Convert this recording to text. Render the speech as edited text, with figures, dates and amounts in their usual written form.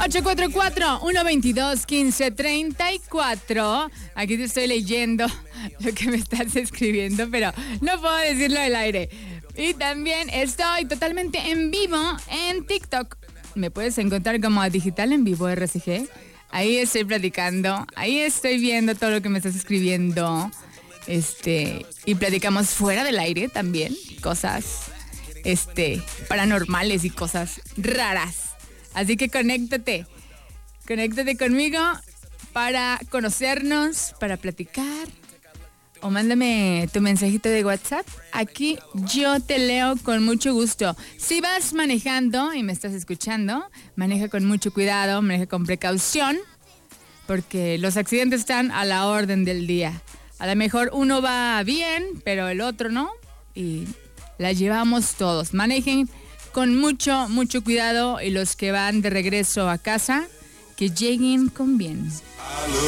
844-122-1534. Aquí te estoy leyendo lo que me estás escribiendo, pero no puedo decirlo al aire. Y también estoy totalmente en vivo en TikTok. Me puedes encontrar como Digital en Vivo RCG. Ahí estoy platicando, ahí estoy viendo todo lo que me estás escribiendo. Y platicamos fuera del aire también, cosas paranormales y cosas raras. Así que conéctate conmigo para conocernos, para platicar. O mándame tu mensajito de WhatsApp. Aquí yo te leo con mucho gusto. Si vas manejando y me estás escuchando, maneja con mucho cuidado, maneja con precaución, porque los accidentes están a la orden del día. A lo mejor uno va bien, pero el otro no, y la llevamos todos. Manejen con mucho cuidado, y los que van de regreso a casa, que lleguen con bien.